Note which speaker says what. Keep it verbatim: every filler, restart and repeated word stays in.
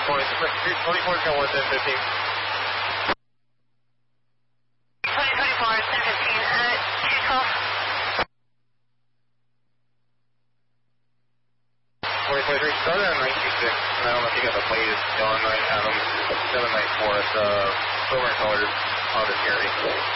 Speaker 1: twenty-four is going to ten fifteen.
Speaker 2: twenty twenty-four, ten fifteen, uh, two twelve.
Speaker 1: twenty twenty-three, Southern nine two six. I don't know if you got the plate, it's John nine Adam, seven nine four. It's uh, silver colored Honda Fury.